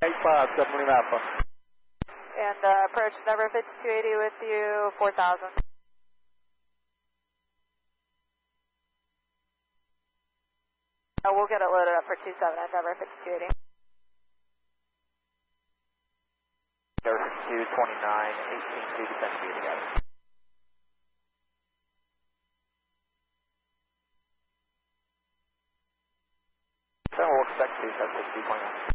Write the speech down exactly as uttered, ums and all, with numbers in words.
eight five, seven Lima Alpha. And uh, approach number fifty-two eighty with you, four thousand. Uh, we'll get it loaded up for two seven at number fifty-two eighty. Number fifty-two twenty-nine, eighteen two, descend to you together. So we'll expect to, that's sixty point nine.